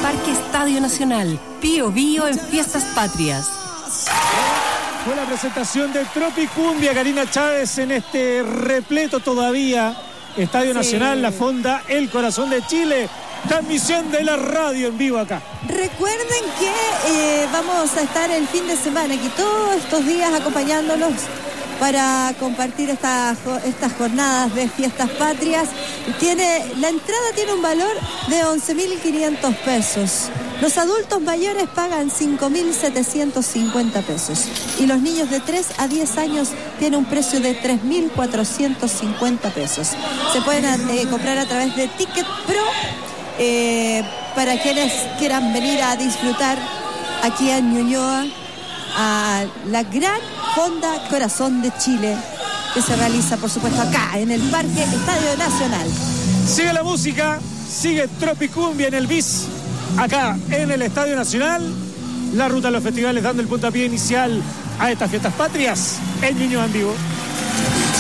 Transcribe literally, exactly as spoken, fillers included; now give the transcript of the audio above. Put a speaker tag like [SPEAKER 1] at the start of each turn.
[SPEAKER 1] Parque Estadio Nacional. Pío Bío en Fiestas Patrias.
[SPEAKER 2] Fue la presentación de Tropicumbia, Karina Chávez, en este repleto todavía Estadio sí. Nacional, la Fonda El Corazón de Chile. Transmisión de la radio en vivo acá.
[SPEAKER 3] Recuerden que eh, vamos a estar el fin de semana aquí todos estos días acompañándolos para compartir esta, estas jornadas de Fiestas Patrias. Tiene, la entrada tiene un valor de once mil quinientos pesos. Los adultos mayores pagan cinco mil setecientos cincuenta pesos. Y los niños de tres a diez años tienen un precio de tres mil cuatrocientos cincuenta pesos. Se pueden eh, comprar a través de Ticket Pro eh, para quienes quieran venir a disfrutar aquí en Ñuñoa a la gran Fonda Corazón de Chile, que se realiza, por supuesto, acá en el Parque Estadio Nacional.
[SPEAKER 2] Sigue la música, sigue Tropicumbia en el bis, acá en el Estadio Nacional. La ruta de los festivales dando el puntapié inicial a estas Fiestas Patrias en Ñuñoa en vivo.